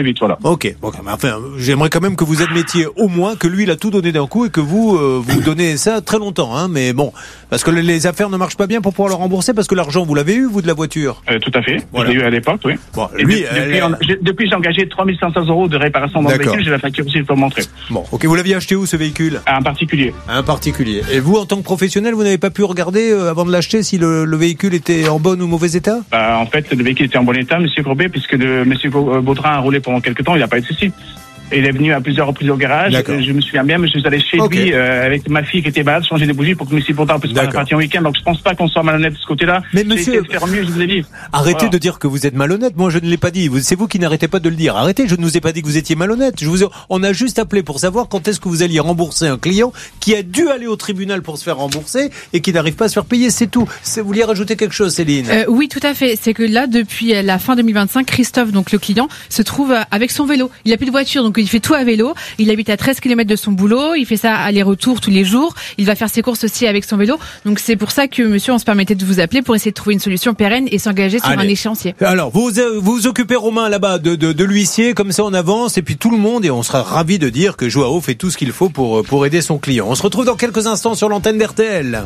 très vite, voilà. Ok, bon, mais enfin, j'aimerais quand même que vous admettiez au moins que lui, il a tout donné d'un coup et que vous, euh, vous donnez ça très longtemps, hein, mais bon, parce que les affaires ne marchent pas bien pour pouvoir le rembourser, parce que l'argent, vous l'avez eu, vous, de la voiture? Euh, tout à fait, voilà. Je l'ai eu à l'époque, oui. Bon, et lui, de, elle, depuis, on, j'ai, depuis, j'ai engagé trois mille cinq cents euros de réparation dans le véhicule, j'ai la facture aussi pour montrer. Bon, ok, vous l'aviez acheté où, ce véhicule? À un particulier. À un particulier. Et vous, en tant que professionnel, vous n'avez pas pu regarder, euh, avant de l'acheter, si le, le véhicule était en bon ou mauvais état? Bah, en fait, le véhicule était en bon état, monsieur Courbet, puisque de, monsieur Baudrin a roulé pendant quelques temps, il n'a pas eu de souci. Il est venu à plusieurs reprises au garage. D'accord. Je me souviens bien, mais je suis allé chez okay. lui euh, avec ma fille qui était malade, changer des bougies pour que monsieur Baudrin puisse partir en week-end. Donc je pense pas qu'on soit malhonnête de ce côté-là. Mais monsieur, de faire mieux, je vous ai dit. Arrêtez voilà. de dire que vous êtes malhonnête. Moi, je ne l'ai pas dit. C'est vous qui n'arrêtez pas de le dire. Arrêtez. Je ne vous ai pas dit que vous étiez malhonnête. Je vous ai... On a juste appelé pour savoir quand est-ce que vous alliez rembourser un client qui a dû aller au tribunal pour se faire rembourser et qui n'arrive pas à se faire payer. C'est tout. C'est... Vous vouliez rajouter quelque chose, Céline? euh, Oui, tout à fait. C'est que là, depuis la fin deux mille vingt-cinq, Christophe, donc le client, se trouve avec son vélo. Il a plus de voiture, donc il fait tout à vélo. Il habite à treize kilomètres de son boulot, il fait ça aller-retour tous les jours, il va faire ses courses aussi avec son vélo. Donc c'est pour ça que monsieur, on se permettait de vous appeler pour essayer de trouver une solution pérenne et s'engager sur Allez. un échéancier. Alors, vous vous occupez, Romain, là-bas de, de, de l'huissier, comme ça on avance, et puis tout le monde, et on sera ravis de dire que Joao fait tout ce qu'il faut pour, pour aider son client. On se retrouve dans quelques instants sur l'antenne d'R T L.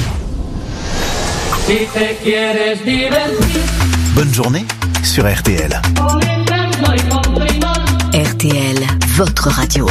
Bonne journée sur R T L. R T L, votre radio.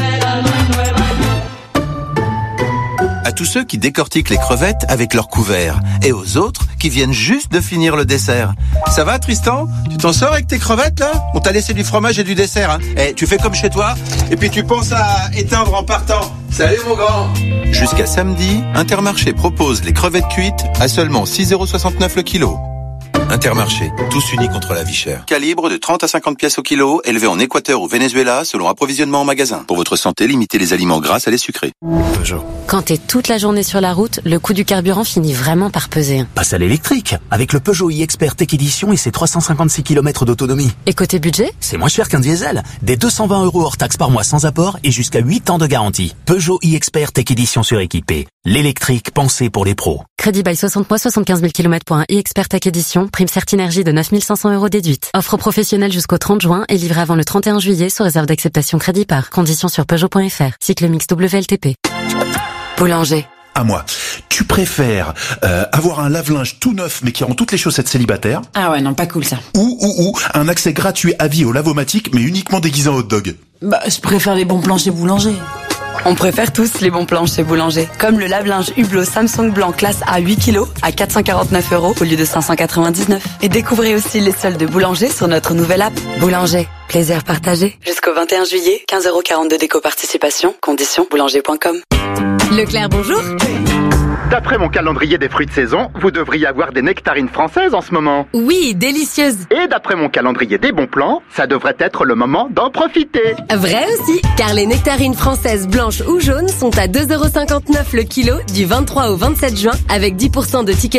À tous ceux qui décortiquent les crevettes avec leur couvert et aux autres qui viennent juste de finir le dessert. Ça va, Tristan? Tu t'en sors avec tes crevettes, là? On t'a laissé du fromage et du dessert, hein? Eh, tu fais comme chez toi et puis tu penses à éteindre en partant. Salut, mon grand! Jusqu'à samedi, Intermarché propose les crevettes cuites à seulement six euros soixante-neuf le kilo. Intermarché, tous unis contre la vie chère. Calibre de trente à cinquante pièces au kilo, élevé en Équateur ou Venezuela selon approvisionnement en magasin. Pour votre santé, limitez les aliments gras à les sucrés. Peugeot. Quand t'es toute la journée sur la route, le coût du carburant finit vraiment par peser. Passe à l'électrique, avec le Peugeot e-Expert Tech Edition et ses trois cent cinquante-six kilomètres d'autonomie. Et côté budget? C'est moins cher qu'un diesel. Des deux cent vingt euros hors taxe par mois sans apport et jusqu'à huit ans de garantie. Peugeot e-Expert Tech Edition suréquipé. L'électrique pensé pour les pros. Crédit bail soixante mois, soixante-quinze mille kilomètres pour un e-Expert Tech Edition. Prime Certinergie de neuf mille cinq cents euros déduite. Offre professionnelle jusqu'au trente juin et livrée avant le trente et un juillet sous réserve d'acceptation crédit par. Conditions sur Peugeot point F R. Cycle mix W L T P. Boulanger. À moi. Tu préfères euh, avoir un lave-linge tout neuf mais qui rend toutes les chaussettes célibataires? Ah ouais, non, pas cool ça. Ou, ou, ou un accès gratuit à vie au lavomatique mais uniquement déguisé en hot dog? Bah, je préfère les bons plans chez Boulanger. On préfère tous les bons plans chez Boulanger. Comme le lave-linge Hublot Samsung blanc classe A huit kilos à quatre cent quarante-neuf euros au lieu de cinq cent quatre-vingt-dix-neuf. Et découvrez aussi les soldes de Boulanger sur notre nouvelle app. Boulanger, plaisir partagé. Jusqu'au vingt et un juillet, quinze euros quarante-deux d'éco-participation. Conditions boulanger point com. Leclerc, bonjour. D'après mon calendrier des fruits de saison, vous devriez avoir des nectarines françaises en ce moment. Oui, délicieuses. Et d'après mon calendrier des bons plans, ça devrait être le moment d'en profiter. Vrai aussi, car les nectarines françaises blanches ou jaunes sont à deux euros cinquante-neuf le kilo du vingt-trois au vingt-sept juin avec dix pour cent de tickets